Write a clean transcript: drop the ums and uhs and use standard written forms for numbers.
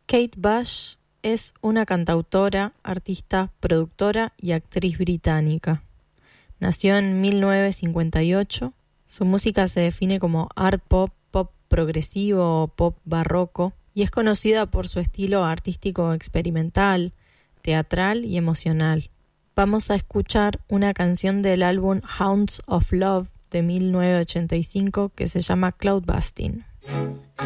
Kate Bush es una cantautora, artista, productora y actriz británica. Nació en 1958. Su música se define como art pop, pop progresivo o pop barroco y es conocida por su estilo artístico experimental, teatral y emocional. Vamos a escuchar una canción del álbum Hounds of Love de 1985 que se llama Cloud Busting.